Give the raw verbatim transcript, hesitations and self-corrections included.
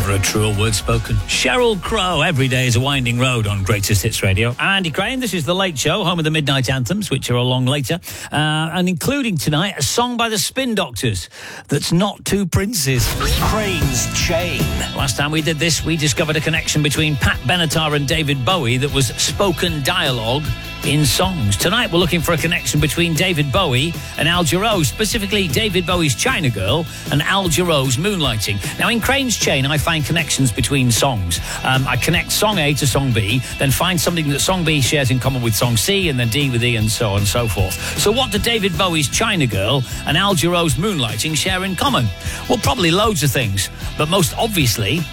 Never a truer word spoken. Sheryl Crow, every day is a winding road on Greatest Hits Radio. Andy Crane, this is The Late Show, home of the Midnight Anthems, which are along later. Uh, and including tonight, a song by the Spin Doctors that's not two princes. Crane's Chain. Last time we did this, we discovered a connection between Pat Benatar and David Bowie that was spoken dialogue in songs. Tonight we're looking for a connection between David Bowie and Al Jarreau, specifically David Bowie's China Girl and Al Jarreau's Moonlighting. Now in Crane's Chain I find connections between songs. Um, I connect song A to song B, then find something that song B shares in common with song C, and then D with E, and so on and so forth. So what do David Bowie's China Girl and Al Jarreau's Moonlighting share in common? Well, probably loads of things, but most obviously